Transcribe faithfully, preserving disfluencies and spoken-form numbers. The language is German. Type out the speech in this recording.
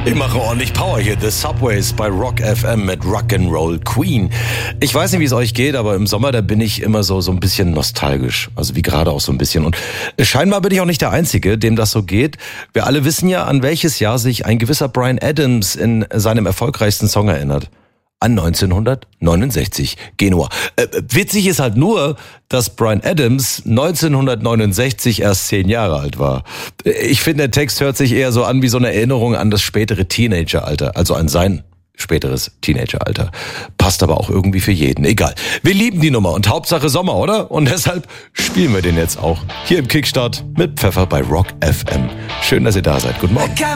Ich mache ordentlich Power hier. The Subways bei Rock F M mit Rock'n'Roll Queen. Ich weiß nicht, wie es euch geht, aber im Sommer, da bin ich immer so so ein bisschen nostalgisch. Also wie gerade auch so ein bisschen. Und scheinbar bin ich auch nicht der Einzige, dem das so geht. Wir alle wissen ja, an welches Jahr sich ein gewisser Bryan Adams in seinem erfolgreichsten Song erinnert. An neunzehnhundertneunundsechzig, Genua. Äh, witzig ist halt nur, dass Bryan Adams neunzehnhundertneunundsechzig erst zehn Jahre alt war. Ich finde, der Text hört sich eher so an wie so eine Erinnerung an das spätere Teenageralter, also an sein späteres Teenageralter. Passt aber auch irgendwie für jeden. Egal. Wir lieben die Nummer und Hauptsache Sommer, oder? Und deshalb spielen wir den jetzt auch hier im Kickstart mit Pfeffer bei Rock F M. Schön, dass ihr da seid. Guten Morgen.